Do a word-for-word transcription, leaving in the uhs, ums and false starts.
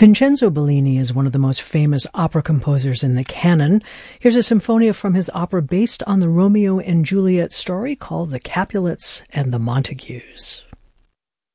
Vincenzo Bellini is one of the most famous opera composers in the canon. Here's a symphonia from his opera based on the Romeo and Juliet story called The Capulets and the Montagues.